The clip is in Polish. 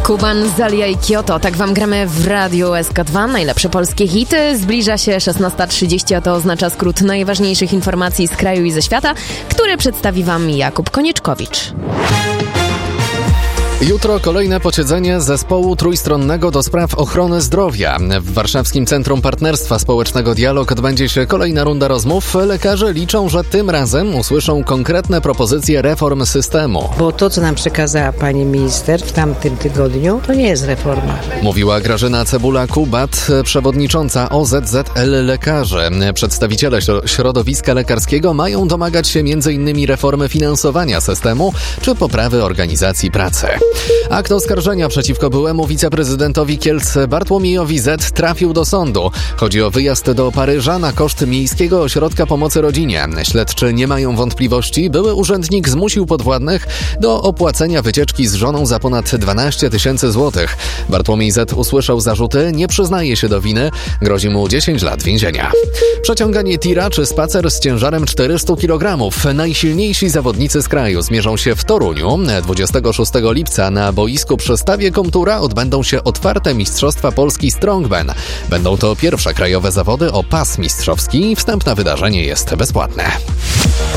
Kuban, Zalia i Kyoto. Tak wam gramy w Radiu SK2. Najlepsze polskie hity. Zbliża się 16:30, a to oznacza skrót najważniejszych informacji z kraju i ze świata, które przedstawi wam Jakub Konieczkowicz. Jutro kolejne posiedzenie zespołu trójstronnego do spraw ochrony zdrowia. W Warszawskim Centrum Partnerstwa Społecznego Dialog odbędzie się kolejna runda rozmów. Lekarze liczą, że tym razem usłyszą konkretne propozycje reform systemu. Bo to, co nam przekazała pani minister w tamtym tygodniu, to nie jest reforma. Mówiła Grażyna Cebula-Kubat, przewodnicząca OZZL Lekarzy. Przedstawiciele środowiska lekarskiego mają domagać się m.in. reformy finansowania systemu czy poprawy organizacji pracy. Akt oskarżenia przeciwko byłemu wiceprezydentowi Kielc Bartłomiejowi Z trafił do sądu. Chodzi o wyjazd do Paryża na koszt Miejskiego Ośrodka Pomocy Rodzinie. Śledczy nie mają wątpliwości, były urzędnik zmusił podwładnych do opłacenia wycieczki z żoną za ponad 12 000 złotych. Bartłomiej Z usłyszał zarzuty, nie przyznaje się do winy, grozi mu 10 lat więzienia. Przeciąganie tira czy spacer z ciężarem 400 kg. Najsilniejsi zawodnicy z kraju zmierzą się w Toruniu 26 lipca. Na boisku przy stawie Komtura odbędą się otwarte Mistrzostwa Polski Strongman. Będą to pierwsze krajowe zawody o pas mistrzowski. Wstęp na wydarzenie jest bezpłatne.